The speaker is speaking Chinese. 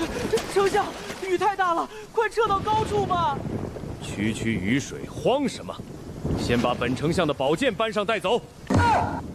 丞相，雨太大了，快撤到高处吧！ 区区雨水，慌什么？先把本丞相的宝剑搬上带走。